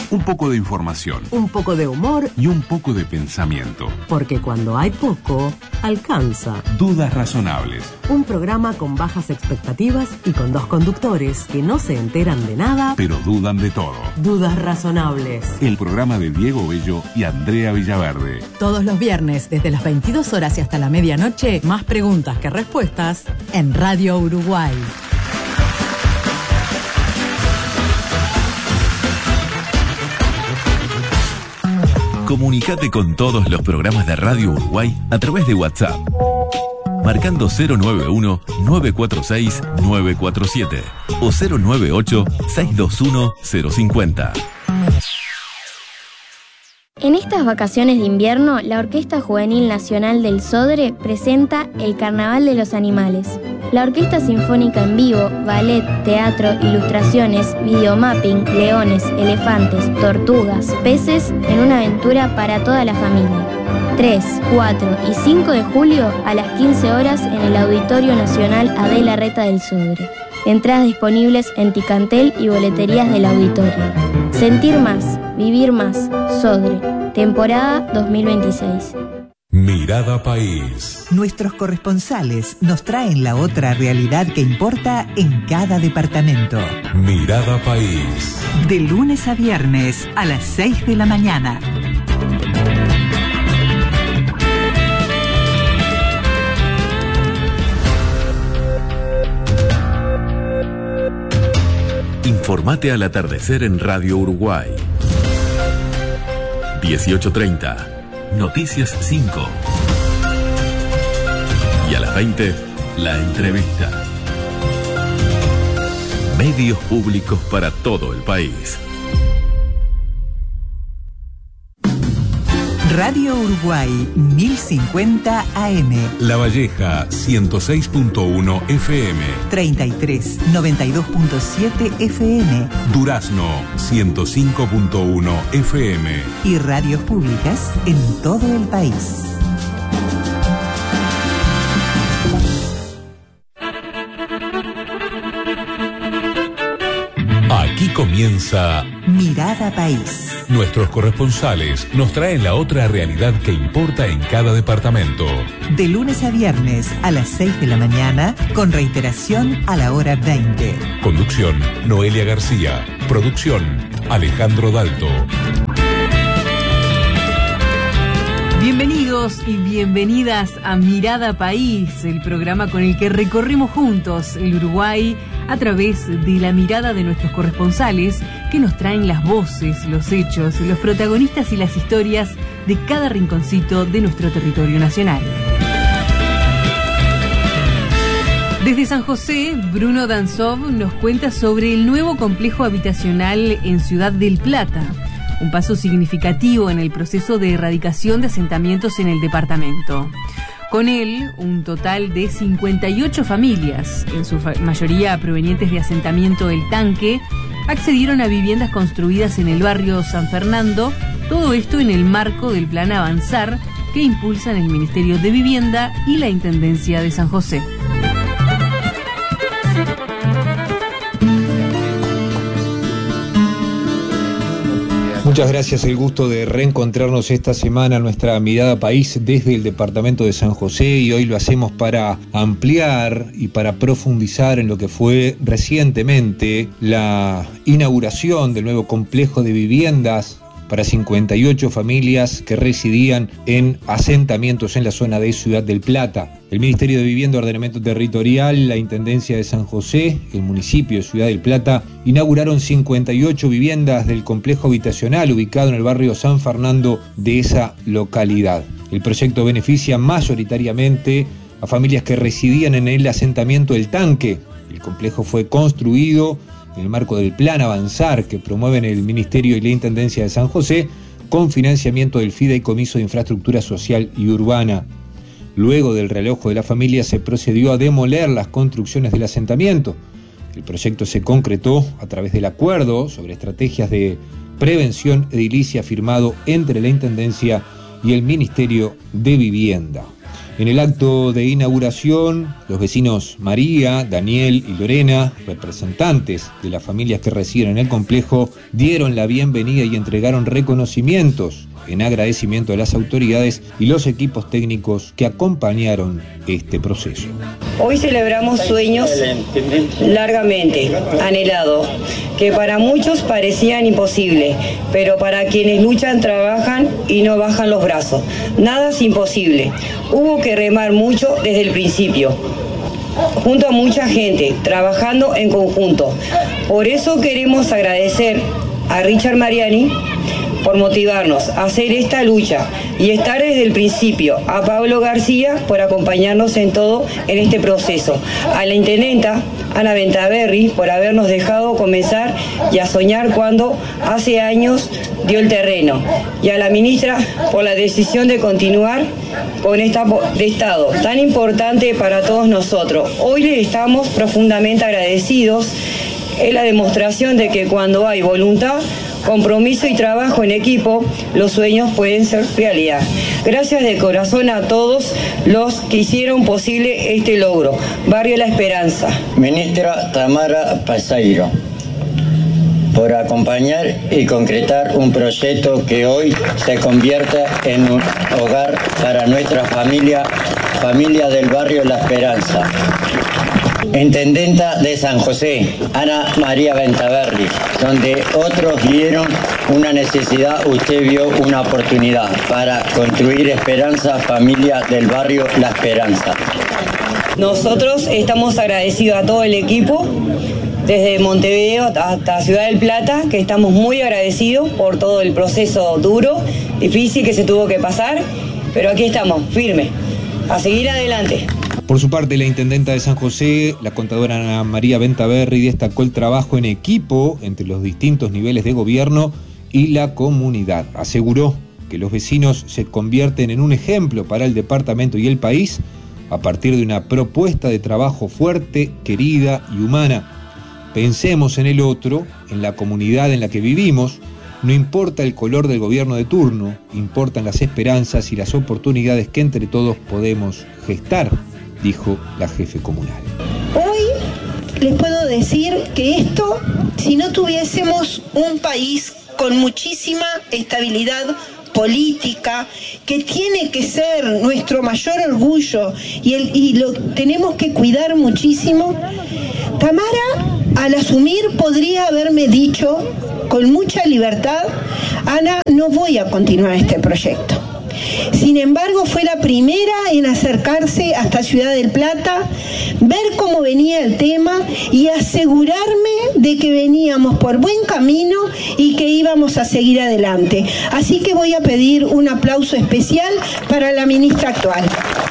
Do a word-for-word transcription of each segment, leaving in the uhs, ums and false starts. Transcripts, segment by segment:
Un poco de información. Un poco de humor. Y un poco de pensamiento. Porque cuando hay poco, alcanza. Dudas razonables. Un programa con bajas expectativas y con dos conductores que no se enteran de nada, pero dudan de todo. Dudas razonables. El programa de Diego Bello y Andrea Villaverde. Todos los viernes, desde las veintidós horas y hasta la medianoche, más preguntas que respuestas en Radio Uruguay. Comunicate con todos los programas de Radio Uruguay a través de WhatsApp, marcando cero nueve uno, nueve cuatro seis, nueve cuatro siete o cero nueve ocho, seis dos uno, cero cinco cero. En estas vacaciones de invierno, la Orquesta Juvenil Nacional del Sodre presenta El Carnaval de los Animales. La Orquesta Sinfónica en vivo, ballet, teatro, ilustraciones, videomapping, leones, elefantes, tortugas, peces, en una aventura para toda la familia. tres, cuatro y cinco de julio a las quince horas en el Auditorio Nacional Adela Reta del Sodre. Entradas disponibles en Ticantel y boleterías del auditorio. Sentir más, vivir más, Sodre, temporada dos mil veintiséis. Mirada País. Nuestros corresponsales nos traen la otra realidad que importa en cada departamento. Mirada País. De lunes a viernes a las seis de la mañana. Informate al atardecer en Radio Uruguay. dieciocho treinta, Noticias cinco. Y a las veinte, la entrevista. Medios públicos para todo el país. Radio Uruguay mil cincuenta A M. La Valleja ciento seis punto uno F M. treinta y tres, noventa y dos punto siete F M. Durazno ciento cinco punto uno F M. Y radios públicas en todo el país. Aquí comienza Mirada País. Nuestros corresponsales nos traen la otra realidad que importa en cada departamento. De lunes a viernes a las seis de la mañana, con reiteración a la hora veinte. Conducción, Noelia García. Producción, Alejandro Dalto. Bienvenidos y bienvenidas a Mirada País, el programa con el que recorremos juntos el Uruguay a través de la mirada de nuestros corresponsales que nos traen las voces, los hechos, los protagonistas y las historias de cada rinconcito de nuestro territorio nacional. Desde San José, Bruno Danzov nos cuenta sobre el nuevo complejo habitacional en Ciudad del Plata, un paso significativo en el proceso de erradicación de asentamientos en el departamento. Con él, un total de cincuenta y ocho familias, en su mayoría provenientes de asentamiento El Tanque, accedieron a viviendas construidas en el barrio San Fernando, todo esto en el marco del Plan Avanzar que impulsan el Ministerio de Vivienda y la Intendencia de San José. Muchas gracias, el gusto de reencontrarnos esta semana, nuestra Mirada País desde el departamento de San José, y hoy lo hacemos para ampliar y para profundizar en lo que fue recientemente la inauguración del nuevo complejo de viviendas para cincuenta y ocho familias que residían en asentamientos en la zona de Ciudad del Plata. El Ministerio de Vivienda y Ordenamiento Territorial, la Intendencia de San José, el municipio de Ciudad del Plata, inauguraron cincuenta y ocho viviendas del complejo habitacional ubicado en el barrio San Fernando de esa localidad. El proyecto beneficia mayoritariamente a familias que residían en el asentamiento El Tanque. El complejo fue construido en el marco del Plan Avanzar que promueven el Ministerio y la Intendencia de San José, con financiamiento del Fideicomiso de Infraestructura Social y Urbana. Luego del realojo de la familia se procedió a demoler las construcciones del asentamiento. El proyecto se concretó a través del acuerdo sobre estrategias de prevención edilicia firmado entre la Intendencia y el Ministerio de Vivienda. En el acto de inauguración, los vecinos María, Daniel y Lorena, representantes de las familias que residen en el complejo, dieron la bienvenida y entregaron reconocimientos en agradecimiento a las autoridades y los equipos técnicos que acompañaron este proceso. Hoy celebramos sueños largamente anhelados, que para muchos parecían imposibles, pero para quienes luchan, trabajan y no bajan los brazos. Nada es imposible. Hubo que remar mucho desde el principio, junto a mucha gente, trabajando en conjunto. Por eso queremos agradecer a Richard Mariani por motivarnos a hacer esta lucha y estar desde el principio, a Pablo García por acompañarnos en todo en este proceso, a la intendenta Ana Ventaverri por habernos dejado comenzar y a soñar cuando hace años dio el terreno, y a la ministra por la decisión de continuar con este estado tan importante para todos nosotros. Hoy les estamos profundamente agradecidos. Es la demostración de que cuando hay voluntad, compromiso y trabajo en equipo, los sueños pueden ser realidad. Gracias de corazón a todos los que hicieron posible este logro. Barrio La Esperanza. Ministra Tamara Paseiro, por acompañar y concretar un proyecto que hoy se convierta en un hogar para nuestra familia, familia del barrio La Esperanza. Intendenta de San José, Ana María Ventaverri, donde otros vieron una necesidad, usted vio una oportunidad para construir esperanza, familia del barrio La Esperanza. Nosotros estamos agradecidos a todo el equipo, desde Montevideo hasta Ciudad del Plata, que estamos muy agradecidos por todo el proceso duro, difícil que se tuvo que pasar, pero aquí estamos, firmes, a seguir adelante. Por su parte, la intendenta de San José, la contadora Ana María Ventaverri, destacó el trabajo en equipo entre los distintos niveles de gobierno y la comunidad. Aseguró que los vecinos se convierten en un ejemplo para el departamento y el país a partir de una propuesta de trabajo fuerte, querida y humana. Pensemos en el otro, en la comunidad en la que vivimos. No importa el color del gobierno de turno, importan las esperanzas y las oportunidades que entre todos podemos gestar, dijo la jefe comunal. Hoy les puedo decir que esto, si no tuviésemos un país con muchísima estabilidad política, que tiene que ser nuestro mayor orgullo y, el, y lo tenemos que cuidar muchísimo, Tamara, al asumir, podría haberme dicho con mucha libertad: Ana, no voy a continuar este proyecto. Sin embargo, fue la primera en acercarse hasta Ciudad del Plata, ver cómo venía el tema y asegurarme de que veníamos por buen camino y que íbamos a seguir adelante. Así que voy a pedir un aplauso especial para la ministra actual.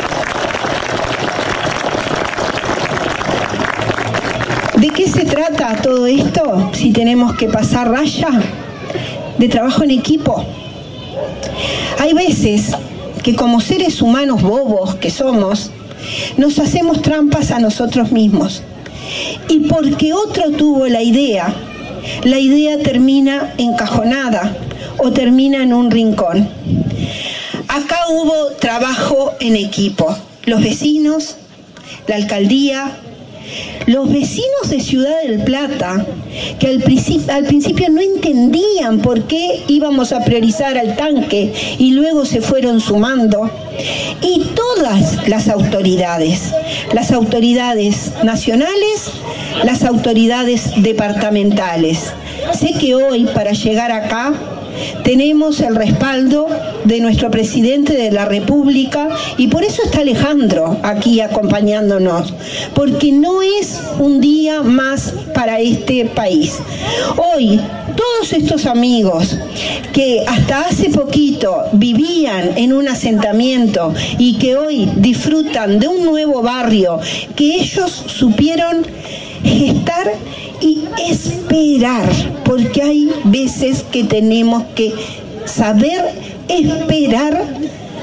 ¿De qué se trata todo esto? Si tenemos que pasar raya, de trabajo en equipo. Hay veces que como seres humanos bobos que somos, nos hacemos trampas a nosotros mismos. Y porque otro tuvo la idea, la idea termina encajonada o termina en un rincón. Acá hubo trabajo en equipo. Los vecinos, la alcaldía, los vecinos de Ciudad del Plata, que al principio, al principio no entendían por qué íbamos a priorizar al tanque y luego se fueron sumando, y todas las autoridades, las autoridades nacionales, las autoridades departamentales. Sé que hoy, para llegar acá, tenemos el respaldo de nuestro presidente de la República, y por eso está Alejandro aquí acompañándonos, porque no es un día más para este país. Hoy, todos estos amigos que hasta hace poquito vivían en un asentamiento y que hoy disfrutan de un nuevo barrio que ellos supieron gestar y esperar, porque hay veces que tenemos que saber esperar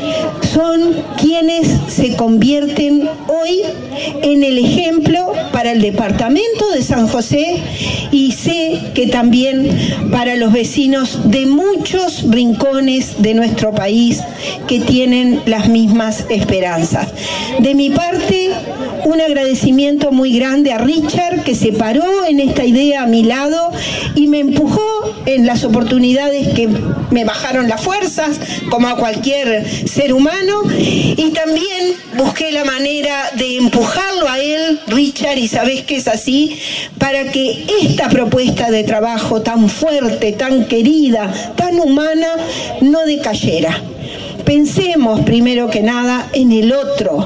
son quienes se convierten hoy en el ejemplo para el departamento de San José y sé que también para los vecinos de muchos rincones de nuestro país que tienen las mismas esperanzas. De mi parte, un agradecimiento muy grande a Richard, que se paró en esta idea a mi lado y me empujó en las oportunidades que me bajaron las fuerzas, como a cualquier ser humano, y también busqué la manera de empujarlo a él, Richard, y sabés que es así, para que esta propuesta de trabajo tan fuerte, tan querida, tan humana, no decayera. Pensemos primero que nada en el otro.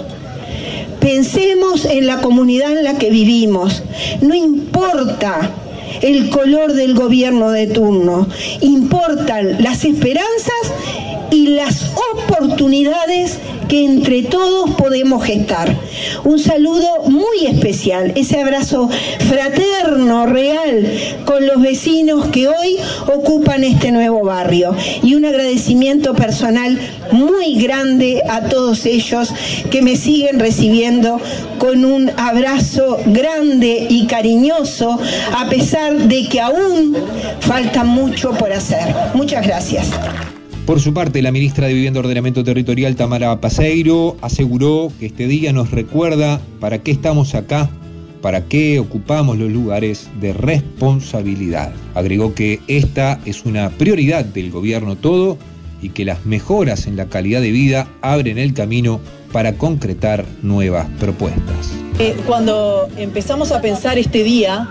Pensemos en la comunidad en la que vivimos. No importa el color del gobierno de turno, importan las esperanzas y las oportunidades que entre todos podemos gestar. Un saludo muy especial, ese abrazo fraterno, real, con los vecinos que hoy ocupan este nuevo barrio. Y un agradecimiento personal muy grande a todos ellos que me siguen recibiendo con un abrazo grande y cariñoso, a pesar de que aún falta mucho por hacer. Muchas gracias. Por su parte, la ministra de Vivienda y Ordenamiento Territorial, Tamara Paseiro, aseguró que este día nos recuerda para qué estamos acá, para qué ocupamos los lugares de responsabilidad. Agregó que esta es una prioridad del gobierno todo y que las mejoras en la calidad de vida abren el camino para concretar nuevas propuestas. Eh, cuando empezamos a pensar este día,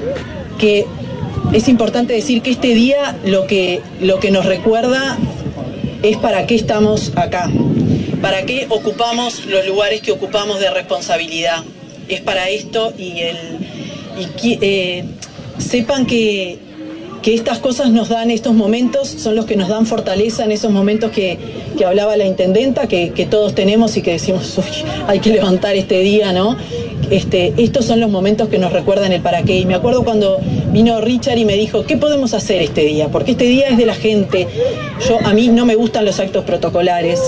que es importante decir que este día lo que, lo que nos recuerda es para qué estamos acá, para qué ocupamos los lugares que ocupamos de responsabilidad. Es para esto y, el, y eh, sepan que, que estas cosas nos dan, estos momentos son los que nos dan fortaleza en esos momentos que, que hablaba la intendenta, que, que todos tenemos y que decimos, uy, hay que levantar este día, ¿no? Este, estos son los momentos que nos recuerdan el para qué. Y me acuerdo cuando vino Richard y me dijo, ¿qué podemos hacer este día? Porque este día es de la gente. Yo, a mí no me gustan los actos protocolares.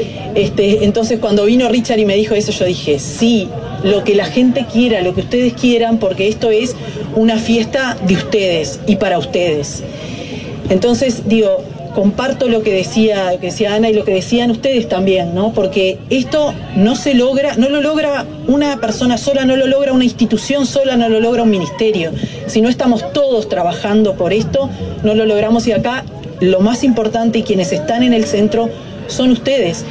Este, entonces cuando vino Richard y me dijo eso, yo dije, sí, lo que la gente quiera, lo que ustedes quieran, porque esto es una fiesta de ustedes y para ustedes. Entonces, digo, comparto lo que decía, que decía Ana y lo que decían ustedes también, ¿no? Porque esto no se logra, no lo logra una persona sola, no lo logra una institución sola, no lo logra un ministerio. Si no estamos todos trabajando por esto, no lo logramos. Y acá lo más importante y quienes están en el centro son ustedes.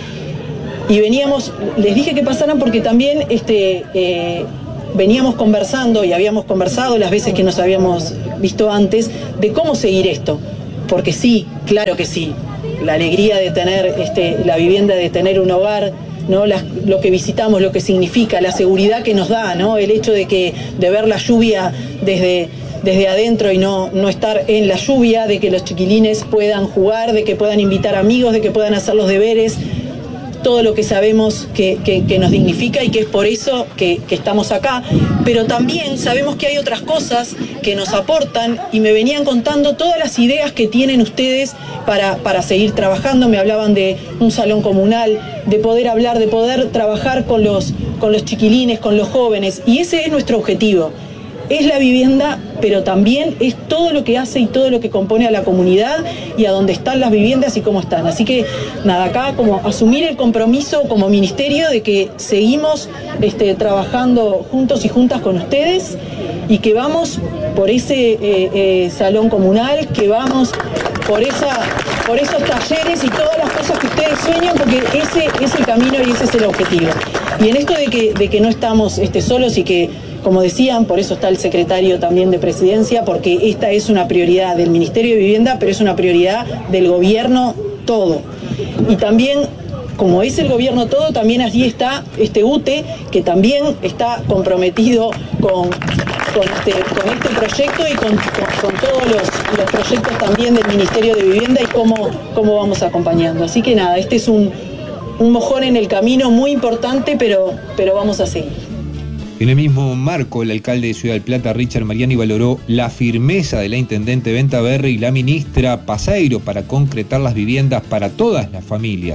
Y veníamos, les dije que pasaran porque también este, eh, veníamos conversando y habíamos conversado las veces que nos habíamos visto antes de cómo seguir esto. Porque sí, claro que sí, la alegría de tener este, la vivienda, de tener un hogar, ¿no? Las, lo que visitamos, lo que significa, la seguridad que nos da, ¿no? El hecho de que de ver la lluvia desde, desde adentro y no, no estar en la lluvia, de que los chiquilines puedan jugar, de que puedan invitar amigos, de que puedan hacer los deberes, todo lo que sabemos que, que, que nos dignifica y que es por eso que, que estamos acá, pero también sabemos que hay otras cosas que nos aportan y me venían contando todas las ideas que tienen ustedes para, para seguir trabajando. Me hablaban de un salón comunal, de poder hablar, de poder trabajar con los, con los chiquilines, con los jóvenes, y ese es nuestro objetivo. Es la vivienda, pero también es todo lo que hace y todo lo que compone a la comunidad y a dónde están las viviendas y cómo están. Así que nada, acá como asumir el compromiso como ministerio de que seguimos este, trabajando juntos y juntas con ustedes y que vamos por ese eh, eh, salón comunal, que vamos por, esa, por esos talleres y todas las cosas que ustedes sueñan, porque ese es el camino y ese es el objetivo. Y en esto de que, de que no estamos este, solos y que, como decían, por eso está el secretario también de Presidencia, porque esta es una prioridad del Ministerio de Vivienda, pero es una prioridad del gobierno todo. Y también, como es el gobierno todo, también allí está este U T E, que también está comprometido con, con, este, con este proyecto y con, con, con todos los, los proyectos también del Ministerio de Vivienda y cómo, cómo vamos acompañando. Así que nada, este es un, un mojón en el camino muy importante, pero, pero vamos a seguir. En el mismo marco, el alcalde de Ciudad del Plata, Richard Mariani, valoró la firmeza de la intendente Benta Berry y la ministra Paseiro para concretar las viviendas para todas las familias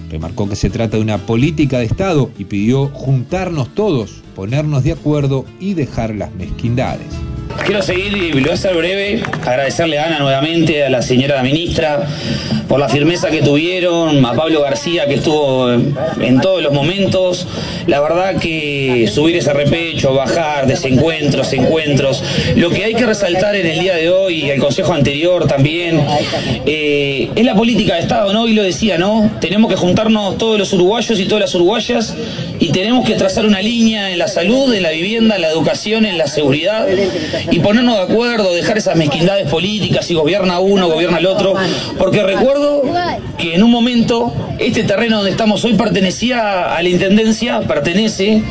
Remarcó que se trata de una política de Estado y pidió juntarnos todos, ponernos de acuerdo y dejar las mezquindades. Quiero seguir, y lo voy a hacer breve, agradecerle a Ana nuevamente, a la señora ministra, por la firmeza que tuvieron, a Pablo García, que estuvo en todos los momentos. La verdad que subir ese repecho, bajar, desencuentros, encuentros, lo que hay que resaltar en el día de hoy, y el consejo anterior también, eh, es la política de Estado, ¿no? Y lo decía, ¿no? Tenemos que juntarnos todos los uruguayos y todas las uruguayas y tenemos que trazar una línea en la salud, en la vivienda, en la educación, en la seguridad, y ponernos de acuerdo, dejar esas mezquindades políticas, si gobierna uno, gobierna el otro, porque recuerdo que en un momento este terreno donde estamos hoy pertenecía a la Intendencia, pertenece,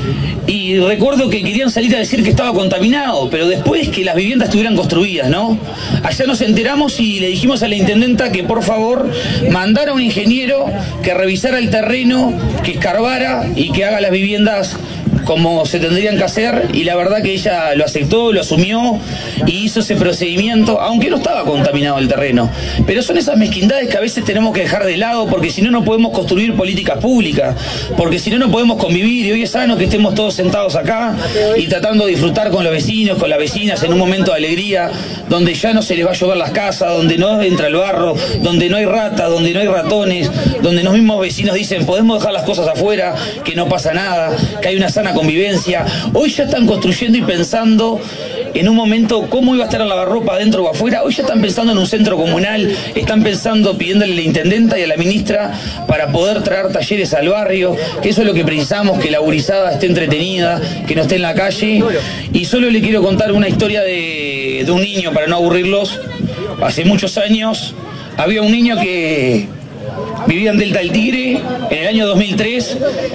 y recuerdo que querían salir a decir que estaba contaminado, pero después que las viviendas estuvieran construidas, ¿no? Allá nos enteramos y le dijimos a la intendenta que por favor mandara a un ingeniero que revisara el terreno, que escarbara y que haga las viviendas como se tendrían que hacer, y la verdad que ella lo aceptó, lo asumió y hizo ese procedimiento, aunque no estaba contaminado el terreno. Pero son esas mezquindades que a veces tenemos que dejar de lado, porque si no, no podemos construir políticas públicas, porque si no, no podemos convivir, y hoy es sano que estemos todos sentados acá y tratando de disfrutar con los vecinos, con las vecinas, en un momento de alegría, donde ya no se les va a llover las casas, donde no entra el barro, donde no hay ratas, donde no hay ratones, donde los mismos vecinos dicen, podemos dejar las cosas afuera, que no pasa nada, que hay una sana convivencia. Hoy ya están construyendo y pensando en un momento cómo iba a estar el lavarropa adentro o afuera. Hoy ya están pensando en un centro comunal, están pensando, pidiéndole a la intendenta y a la ministra para poder traer talleres al barrio, que eso es lo que precisamos, que la gurizada esté entretenida, que no esté en la calle. Y solo le quiero contar una historia de, de un niño para no aburrirlos. Hace muchos años había un niño que vivía en Delta del Tigre en el año dos mil tres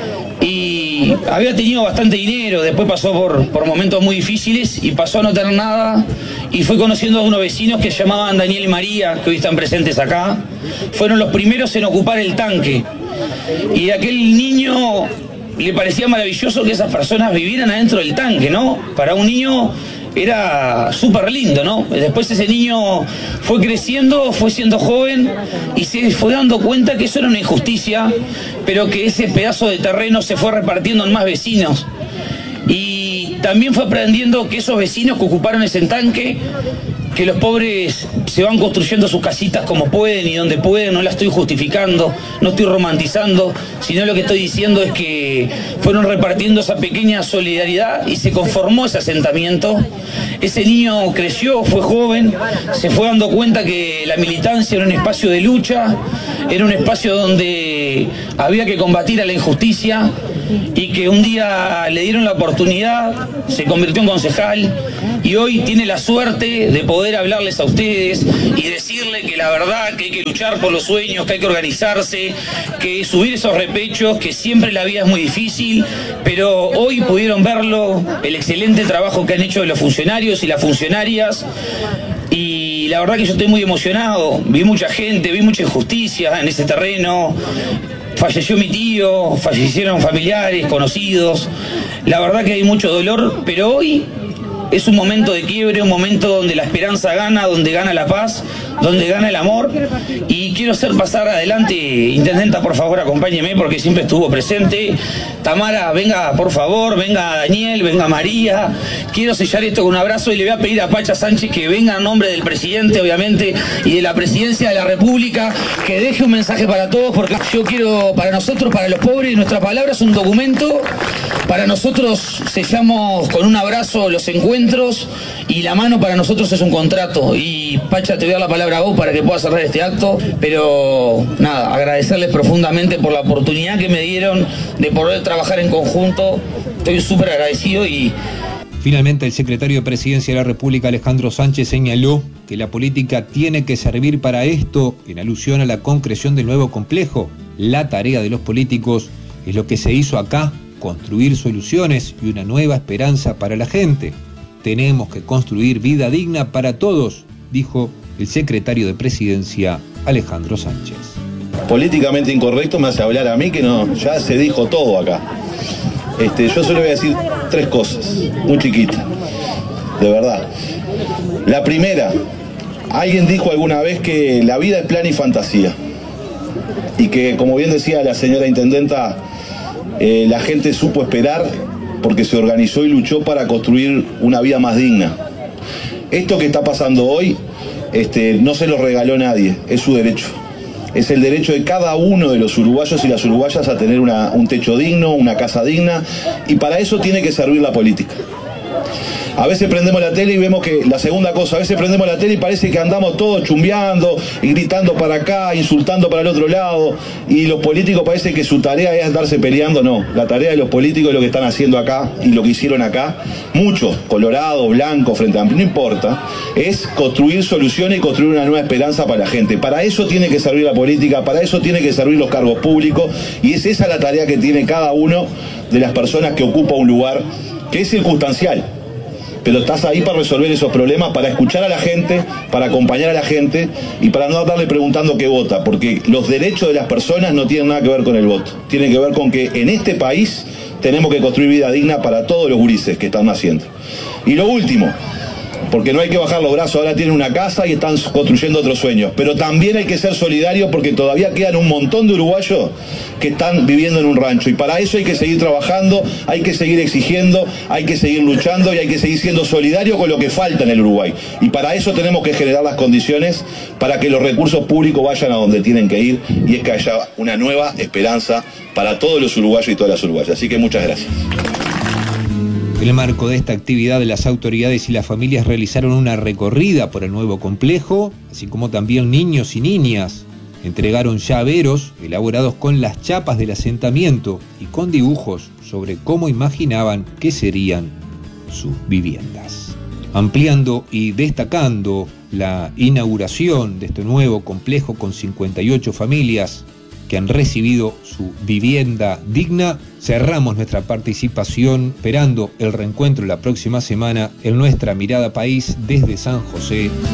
y había tenido bastante dinero, después pasó por, por momentos muy difíciles y pasó a no tener nada, y fue conociendo a unos vecinos que se llamaban Daniel y María, que hoy están presentes acá. Fueron los primeros en ocupar el tanque, y a aquel niño le parecía maravilloso que esas personas vivieran adentro del tanque, ¿no? Para un niño era súper lindo, ¿no? Después ese niño fue creciendo, fue siendo joven y se fue dando cuenta que eso era una injusticia, pero que ese pedazo de terreno se fue repartiendo en más vecinos. Y también fue aprendiendo que esos vecinos que ocuparon ese tanque, que los pobres se van construyendo sus casitas como pueden y donde pueden, no la estoy justificando, no estoy romantizando, sino lo que estoy diciendo es que fueron repartiendo esa pequeña solidaridad y se conformó ese asentamiento. Ese niño creció, fue joven, se fue dando cuenta que la militancia era un espacio de lucha, era un espacio donde había que combatir a la injusticia, y que un día le dieron la oportunidad, se convirtió en concejal y hoy tiene la suerte de poder hablarles a ustedes y decirle que la verdad que hay que luchar por los sueños, que hay que organizarse, que subir esos repechos, que siempre la vida es muy difícil, pero hoy pudieron verlo, el excelente trabajo que han hecho los funcionarios y las funcionarias. Y la verdad que yo estoy muy emocionado, vi mucha gente, vi mucha injusticia en ese terreno. Falleció mi tío, fallecieron familiares, conocidos. La verdad que hay mucho dolor, pero hoy es un momento de quiebre, un momento donde la esperanza gana, donde gana la paz, donde gana el amor. Y quiero hacer pasar adelante, intendenta, por favor, acompáñeme porque siempre estuvo presente. Tamara, venga, por favor, venga Daniel, venga María. Quiero sellar esto con un abrazo y le voy a pedir a Pacha Sánchez que venga en nombre del presidente, obviamente, y de la presidencia de la República, que deje un mensaje para todos, porque yo quiero, para nosotros, para los pobres, nuestra palabra es un documento. Para nosotros sellamos con un abrazo los encuentros y la mano para nosotros es un contrato. Y Pacha, te voy a dar la palabra a vos para que puedas cerrar este acto, pero nada, agradecerles profundamente por la oportunidad que me dieron de poder trabajar en conjunto. Estoy súper agradecido. Y finalmente el secretario de Presidencia de la República, Alejandro Sánchez, señaló que la política tiene que servir para esto, en alusión a la concreción del nuevo complejo. La tarea de los políticos es lo que se hizo acá, construir soluciones y una nueva esperanza para la gente. Tenemos que construir vida digna para todos, dijo el secretario de Presidencia, Alejandro Sánchez. Políticamente incorrecto me hace hablar a mí, que no, ya se dijo todo acá. Este, yo solo voy a decir tres cosas, muy chiquitas, de verdad. La primera, alguien dijo alguna vez que la vida es plan y fantasía. y que, como bien decía la señora intendenta, eh, la gente supo esperar porque se organizó y luchó para construir una vida más digna. Esto que está pasando hoy este, no se lo regaló nadie, es su derecho. Es el derecho de cada uno de los uruguayos y las uruguayas a tener una, un techo digno, una casa digna, y para eso tiene que servir la política. A veces prendemos la tele y vemos que, la segunda cosa, a veces prendemos la tele y parece que andamos todos chumbeando y gritando para acá, insultando para el otro lado, y los políticos parece que su tarea es andarse peleando. No, la tarea de los políticos es lo que están haciendo acá y lo que hicieron acá, muchos, colorado, blanco, Frente Amplio, no importa, es construir soluciones y construir una nueva esperanza para la gente. Para eso tiene que servir la política, para eso tiene que servir los cargos públicos, y es esa la tarea que tiene cada uno de las personas que ocupa un lugar que es circunstancial. Pero estás ahí para resolver esos problemas, para escuchar a la gente, para acompañar a la gente y para no andarle preguntando qué vota, porque los derechos de las personas no tienen nada que ver con el voto. Tienen que ver con que en este país tenemos que construir vida digna para todos los gurises que están naciendo. Y lo último, porque no hay que bajar los brazos, ahora tienen una casa y están construyendo otros sueños, pero también hay que ser solidarios porque todavía quedan un montón de uruguayos que están viviendo en un rancho, y para eso hay que seguir trabajando, hay que seguir exigiendo, hay que seguir luchando y hay que seguir siendo solidarios con lo que falta en el Uruguay, y para eso tenemos que generar las condiciones para que los recursos públicos vayan a donde tienen que ir, y es que haya una nueva esperanza para todos los uruguayos y todas las uruguayas. Así que muchas gracias. En el marco de esta actividad, las autoridades y las familias realizaron una recorrida por el nuevo complejo, así como también niños y niñas entregaron llaveros elaborados con las chapas del asentamiento y con dibujos sobre cómo imaginaban que serían sus viviendas. Ampliando y destacando la inauguración de este nuevo complejo con cincuenta y ocho familias que han recibido su vivienda digna, cerramos nuestra participación esperando el reencuentro la próxima semana en nuestra Mirada País desde San José.